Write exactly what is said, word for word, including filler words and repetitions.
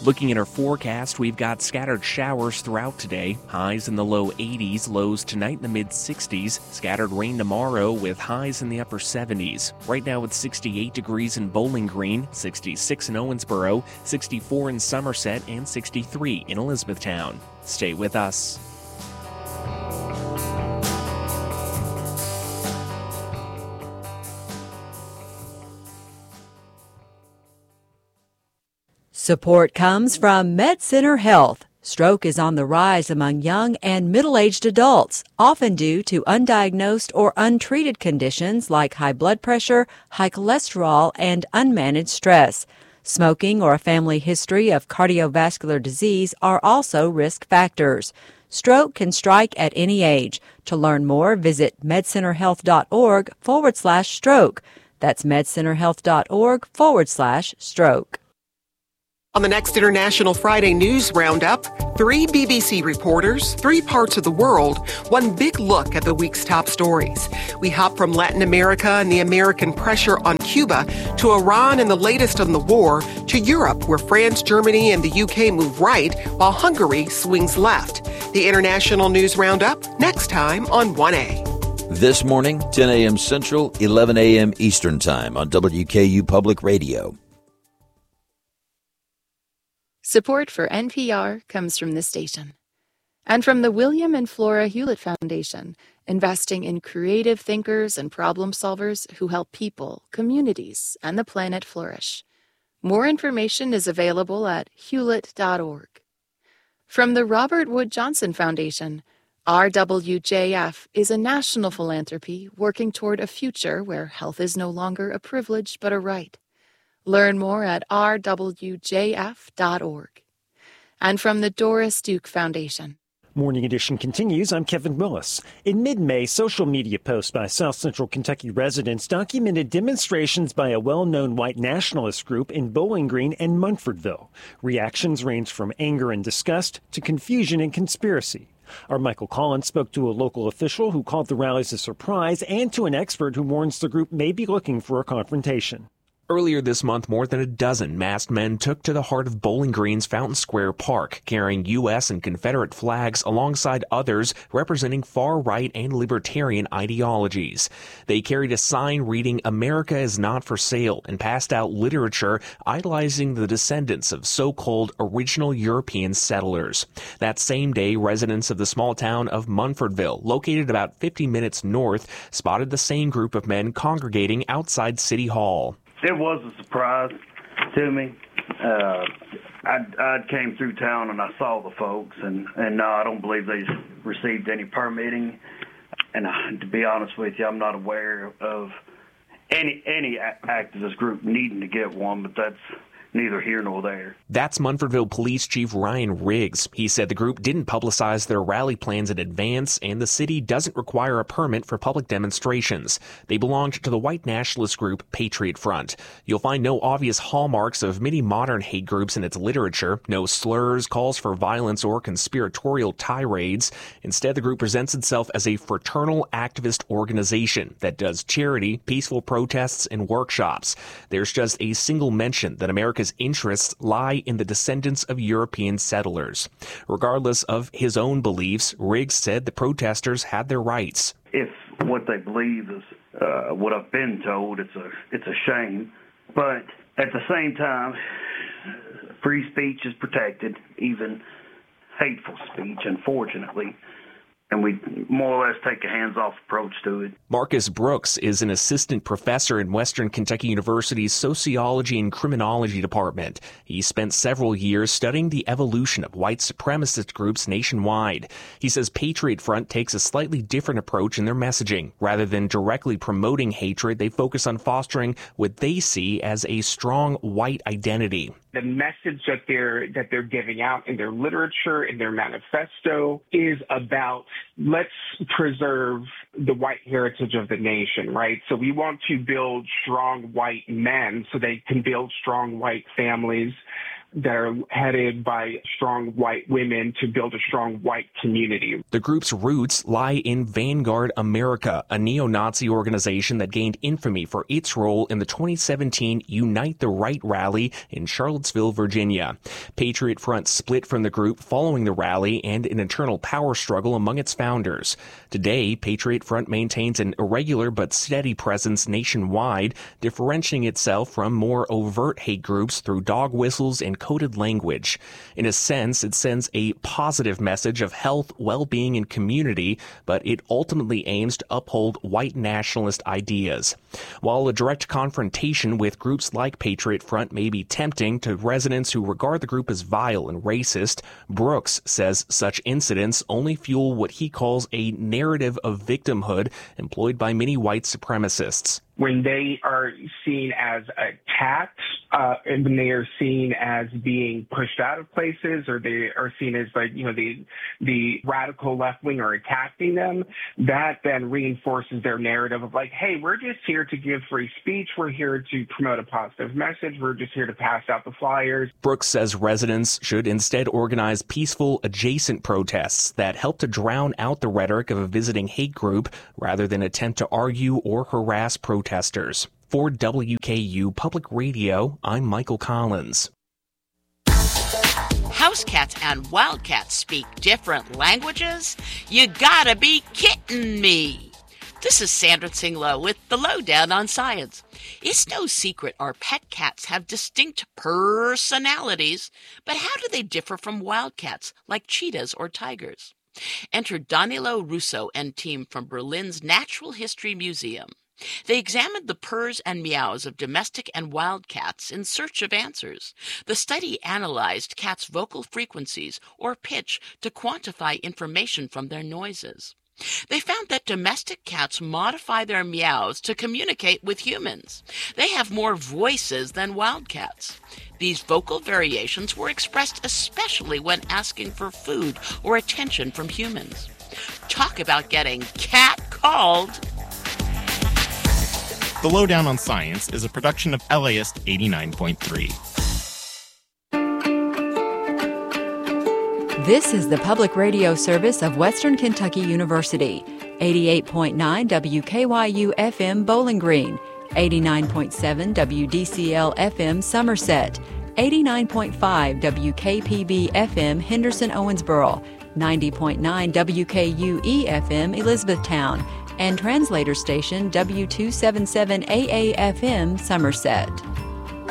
Looking at our forecast, we've got scattered showers throughout today. Highs in the low eighties, lows tonight in the mid sixties. Scattered rain tomorrow with highs in the upper seventies. Right now it's sixty-eight degrees in Bowling Green, sixty-six in Owensboro, sixty-four in Somerset, and sixty-three in Elizabethtown. Stay with us. Support comes from MedCenter Health. Stroke is on the rise among young and middle-aged adults, often due to undiagnosed or untreated conditions like high blood pressure, high cholesterol, and unmanaged stress. Smoking or a family history of cardiovascular disease are also risk factors. Stroke can strike at any age. To learn more, visit medcenterhealth.org forward slash stroke. That's medcenterhealth.org forward slash stroke. On the next International Friday News Roundup, three B B C reporters, three parts of the world, one big look at the week's top stories. We hop from Latin America and the American pressure on Cuba to Iran and the latest on the war to Europe, where France, Germany, and the U K move right while Hungary swings left. The International News Roundup next time on one A. This morning, ten a.m. Central, eleven a.m. Eastern Time on W K U Public Radio. Support for N P R comes from this station and from the William and Flora Hewlett Foundation, investing in creative thinkers and problem solvers who help people, communities, and the planet flourish. More information is available at hewlett dot org. From the Robert Wood Johnson Foundation, R W J F is a national philanthropy working toward a future where health is no longer a privilege but a right. Learn more at r w j f dot org. And from the Doris Duke Foundation. Morning Edition continues. I'm Kevin Willis. In mid-May, social media posts by South Central Kentucky residents documented demonstrations by a well-known white nationalist group in Bowling Green and Munfordville. Reactions ranged from anger and disgust to confusion and conspiracy. Our Michael Collins spoke to a local official who called the rallies a surprise and to an expert who warns the group may be looking for a confrontation. Earlier this month, more than a dozen masked men took to the heart of Bowling Green's Fountain Square Park, carrying U S and Confederate flags alongside others representing far-right and libertarian ideologies. They carried a sign reading, "America is not for sale," and passed out literature idolizing the descendants of so-called original European settlers. That same day, residents of the small town of Munfordville, located about fifty minutes north, spotted the same group of men congregating outside City Hall. It was a surprise to me. Uh, I, I came through town and I saw the folks, and, and no, I don't believe they received any permitting. And uh, to be honest with you, I'm not aware of any any activist group needing to get one, but that's neither here nor there. That's Munfordville Police Chief Ryan Riggs. He said the group didn't publicize their rally plans in advance, and the city doesn't require a permit for public demonstrations. They belonged to the white nationalist group Patriot Front. You'll find no obvious hallmarks of many modern hate groups in its literature, no slurs, calls for violence, or conspiratorial tirades. Instead, the group presents itself as a fraternal activist organization that does charity, peaceful protests, and workshops. There's just a single mention that America's interests lie in the descendants of European settlers. Regardless of his own beliefs, Riggs said the protesters had their rights. If what they believe is uh, what I've been told, it's a it's a shame. But at the same time, free speech is protected, even hateful speech, unfortunately. And we more or less take a hands-off approach to it. Marcus Brooks is an assistant professor in Western Kentucky University's Sociology and Criminology Department. He spent several years studying the evolution of white supremacist groups nationwide. He says Patriot Front takes a slightly different approach in their messaging. Rather than directly promoting hatred, they focus on fostering what they see as a strong white identity. The message that they're that they're giving out in their literature, in their manifesto, is about let's preserve the white heritage of the nation, right? So we want to build strong white men so they can build strong white families. that are headed by strong white women to build a strong white community. The group's roots lie in Vanguard America, a neo-Nazi organization that gained infamy for its role in the twenty seventeen Unite the Right rally in Charlottesville, Virginia. Patriot Front split from the group following the rally and an internal power struggle among its founders. Today, Patriot Front maintains an irregular but steady presence nationwide, differentiating itself from more overt hate groups through dog whistles and coded language. In a sense, it sends a positive message of health, well-being, and community, but it ultimately aims to uphold white nationalist ideas. While a direct confrontation with groups like Patriot Front may be tempting to residents who regard the group as vile and racist, Brooks says such incidents only fuel what he calls a narrative of victimhood employed by many white supremacists. When they are seen as attacked, uh, and when they are seen as being pushed out of places, or they are seen as like, you know, the the radical left wing are attacking them, that then reinforces their narrative of like, hey, we're just here to give free speech. We're here to promote a positive message. We're just here to pass out the flyers. Brooks says residents should instead organize peaceful adjacent protests that help to drown out the rhetoric of a visiting hate group rather than attempt to argue or harass protesters. Protesters. For W K U Public Radio, I'm Michael Collins. House cats and wildcats speak different languages? You gotta be kidding me! This is Sandra Tsing-Loh with the Lowdown on Science. It's no secret our pet cats have distinct personalities, but how do they differ from wildcats like cheetahs or tigers? Enter Danilo Russo and team from Berlin's Natural History Museum. They examined the purrs and meows of domestic and wild cats in search of answers. The study analyzed cats' vocal frequencies or pitch to quantify information from their noises. They found that domestic cats modify their meows to communicate with humans. They have more voices than wild cats. These vocal variations were expressed especially when asking for food or attention from humans. Talk about getting cat-called! The Lowdown on Science is a production of L A S eighty-nine point three. This is the public radio service of Western Kentucky University, eighty-eight point nine W K Y U F M Bowling Green, eighty-nine point seven W D C L F M Somerset, eighty-nine point five W K P B F M Henderson Owensboro, ninety point nine W K U E F M Elizabethtown, and translator station W two seventy-seven A A F M Somerset.